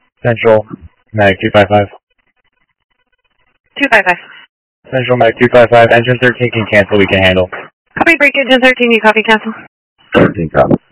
Central, Mag 255. 255. Central, Mag 255. Engine 13 can cancel, we can handle. Copy, break engine 13, you copy cancel. 13 copy.